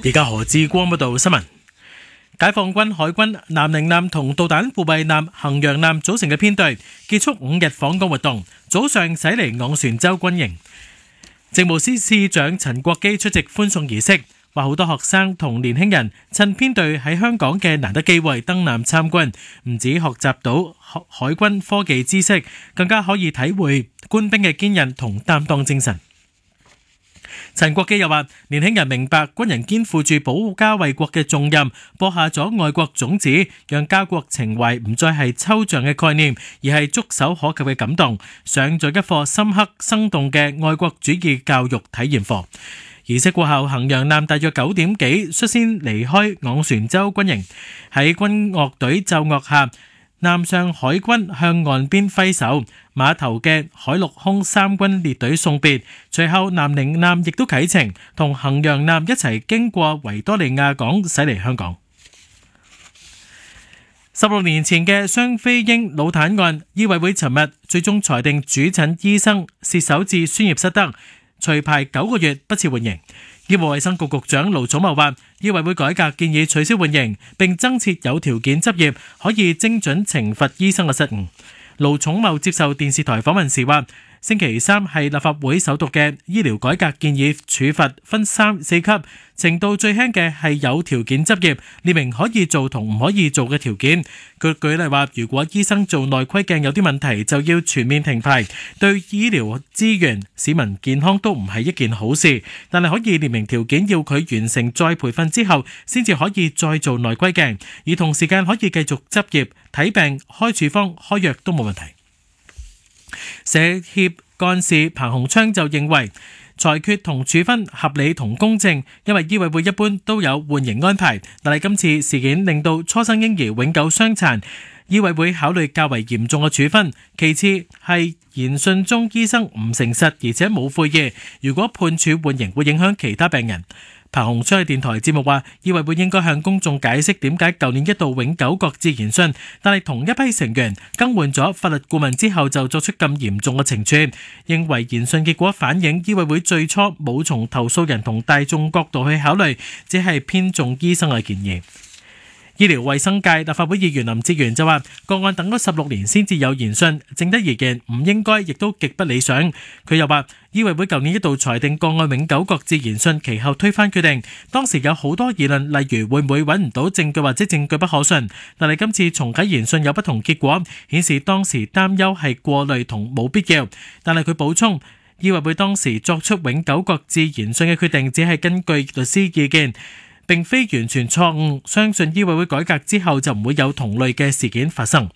而家何志光報道新聞。解放軍海軍南寧艦同導彈護衛艦衡陽艦組成嘅編隊結束5日訪港活動，早上駛離昂船洲軍營。政務司司長陳國基出席歡送儀式，話好多學生同年輕人趁編隊喺香港嘅難得機會登艦參軍，唔止學習到海軍科技知識，更加可以體會官兵嘅堅韌同擔當精神。陳國基又話，年輕人明白軍人肩負住保家衛國嘅重任，播下咗愛國種子，讓家國情懷唔再係抽象嘅概念，而係觸手可及嘅感動，上咗一課深刻生動嘅愛國主義教育體驗課。儀式過後，衡陽艦大約9點幾率先離開昂船洲軍營，喺軍樂隊奏樂下，艦上海軍向岸邊揮手，碼頭嘅海陸空三軍列隊送別。隨後南寧艦亦都啟程，同衡陽艦一齊經過維多利亞港駛離香港。16年前嘅雙飛鷹腦癱案，醫委會尋日最終裁定主診醫生薛守志專業失德，除牌9個月，不設緩刑。醫務衛生局局長盧寵茂話，醫委會改革建議取消緩刑，並增設有條件執業，可以精準懲罰醫生嘅失誤。盧寵茂接受電視台訪問時話，星期三係立法會首讀嘅醫療改革建議，處罰分3、4級，程度最輕嘅係有條件執業，列明可以做同唔可以做嘅條件。佢舉例話，如果醫生做內窺鏡有啲問題，就要全面停牌，對醫療資源、市民健康都唔係一件好事。但係可以列明條件，要佢完成再培訓之後，先至可以再做內窺鏡，而同時間可以繼續執業、睇病、開處方、開藥都冇問題。社協幹事彭鴻昌就認為裁決同處分合理同公正，因為醫委會一般都有緩刑安排，但係今次事件令到初生嬰兒永久傷殘，醫委會考慮較為嚴重嘅處分。其次係言訊中醫生唔誠實而且冇悔意，如果判處緩刑會影響其他病人。彭鴻昌喺電台節目話，醫委會應該向公眾解釋點解舊年一度永久擱置言訊，但係同一批成員更換咗法律顧問之後就作出咁嚴重嘅懲處，認為言訊結果反映醫委會最初冇從投訴人同大眾角度去考慮，只係偏重醫生嘅建議。醫療衛生界立法會議員林哲玄就話，個案等咗16年先至有言訊，整體而言唔應該，亦都極不理想。佢又話，醫委會舊年一度裁定個案永久擱置言訊，其後推翻決定，當時有好多議論，例如會唔會揾唔到證據或者證據不可信。但係今次重啟言訊有不同結果，顯示當時擔憂係過慮同冇必要。但係佢補充，醫委會當時作出永久擱置言訊嘅決定，只係根據律師意見，並非完全錯誤，相信醫委會改革之後就唔會有同類嘅事件發生。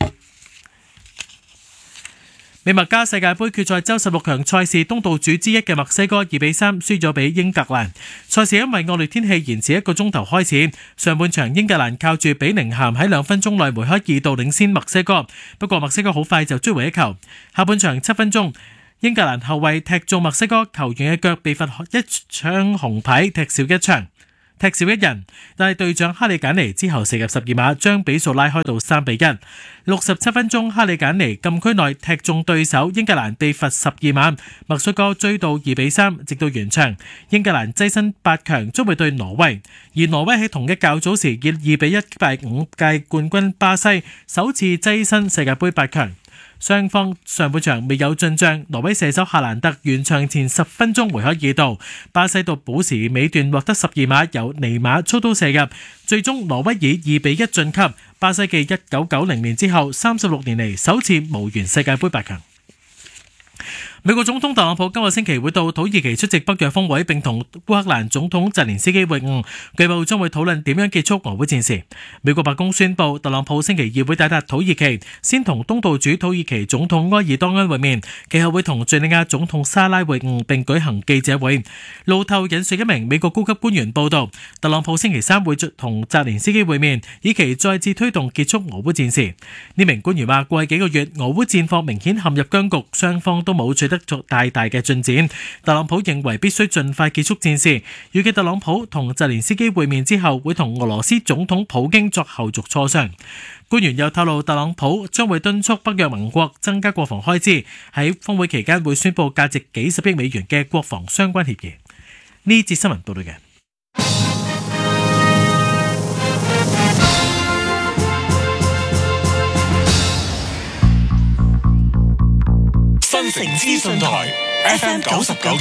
美墨加世界盃決賽周16強賽事，東道主之一嘅墨西哥2-3輸咗俾英格蘭。賽事因為惡劣天氣延遲1個鐘頭開始，上半場英格蘭靠住比寧咸喺2分鐘內梅開2度領先墨西哥，不過墨西哥好快就追回一球。下半場7分鐘，英格蘭後衛踢中墨西哥球員嘅腳，被罰1張紅牌，踢少1人，但係隊長哈利簡尼之後射入12碼，將比數拉開到3-1。67分鐘，哈利簡尼禁區內踢中對手，英格蘭被罰12碼，墨西哥追到2-3，直到完場。英格蘭躋身8強，將會對挪威，而挪威喺同一較早時以2-1擊敗5屆冠軍巴西，首次躋身世界盃8強。雙方上半場未有進帳，挪威射手夏蘭特完場前10分鐘梅開2度，巴西到補時尾段獲得12碼，由尼馬操刀射入，最終挪威以2-1晉級。巴西繼1990年之後36年嚟首次無緣世界盃8強。美國總統特朗普今個星期會到土耳其出席北約峰會，並同烏克蘭總統澤連斯基會晤，據報將會討論點樣結束俄烏戰事。美國白宮宣布，特朗普星期二會抵達土耳其，先同東道主土耳其總統埃爾多安會面，其後會同敘利亞總統沙拉會晤，並舉行記者會。路透引述一名美國高級官員報道，特朗普星期三會同澤連斯基會面，以期再次推動結束俄烏戰事。呢名官員話，過去幾個月俄烏戰況明顯陷入僵局，雙方都冇取得大嘅進展。特朗普認為必須盡快結束戰事。預計特朗普同澤連斯基會面之後，會同俄羅斯總統普京作後續磋商。官員又透露，特朗普將會敦促北約盟國增加國防開支，喺峰會期間會宣布價值幾十億美元嘅國防相關協議。呢節新聞報道嘅。 新城資訊台 FM 99。